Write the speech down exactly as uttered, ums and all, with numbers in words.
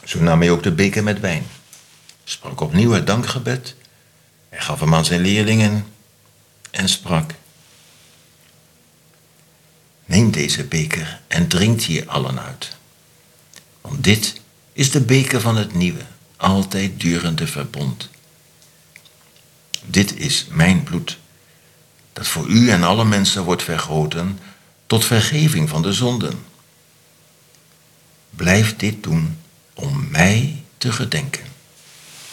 Zo nam hij ook de beker met wijn, sprak opnieuw het dankgebed, hij gaf hem aan zijn leerlingen en sprak: neem deze beker en drinkt hier allen uit. Want dit is de beker van het nieuwe, altijd durende verbond. Dit is mijn bloed, dat voor u en alle mensen wordt vergoten tot vergeving van de zonden. Blijf dit doen om mij te gedenken.